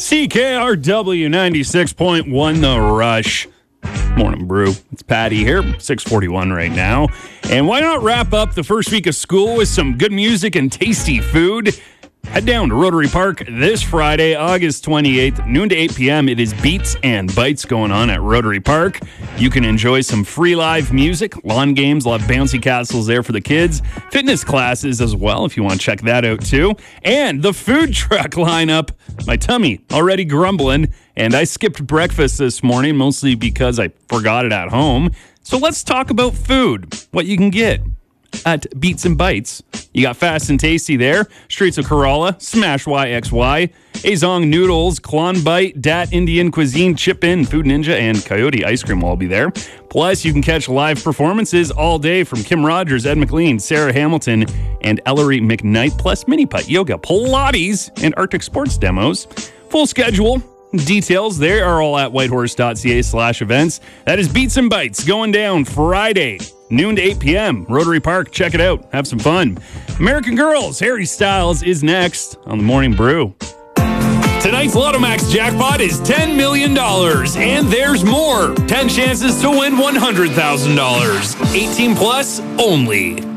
CKRW 96.1 The Rush. Morning Brew. It's Patty here, 6:41 right now. And why not wrap up the first week of school with some good music and tasty food? Head down to Rotary Park this Friday, August 28th, noon to 8 p.m. It is Beats and Bites going on at Rotary Park. You can enjoy some free live music, lawn games, a lot of bouncy castles there for the kids, fitness classes as well if you want to check that out too. And the food truck lineup. My tummy already grumbling, and I skipped breakfast this morning mostly because I forgot it at home. So let's talk about food, what you can get at Beats and Bites. You got Fast and Tasty there, Streets of Kerala, Smash YXY, Azong Noodles, Klon Bite, Dat Indian Cuisine, Chip In, Food Ninja, and Coyote Ice Cream will all be there. Plus, you can catch live performances all day from Kim Rogers, Ed McLean, Sarah Hamilton, and Ellery McKnight, plus mini putt, yoga, Pilates, and Arctic sports demos. Full schedule. Details, they are all at whitehorse.ca/events. That is Beats and Bites going down Friday, noon to 8 p.m. Rotary Park. Check it out. Have some fun. American Girls, Harry Styles is next on the Morning Brew. Tonight's Lotto Max jackpot is $10 million, and there's more. 10 chances to win $100,000. 18 plus only.